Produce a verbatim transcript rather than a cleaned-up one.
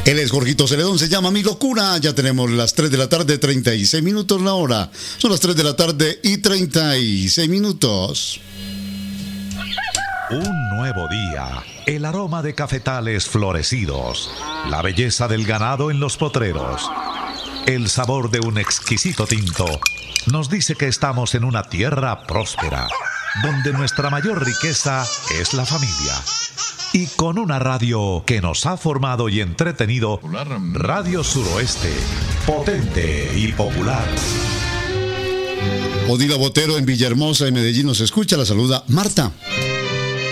Él es Jorgito Celedón, se llama Mi Locura. Ya tenemos las tres de la tarde, treinta y seis minutos la hora. Son las tres de la tarde y treinta y seis minutos. Un nuevo día, el aroma de cafetales florecidos, la belleza del ganado en los potreros, el sabor de un exquisito tinto, nos dice que estamos en una tierra próspera, donde nuestra mayor riqueza es la familia. Y con una radio que nos ha formado y entretenido, Radio Suroeste, potente y popular. Odila Botero en Villahermosa, en Medellín, nos escucha, la saluda Marta.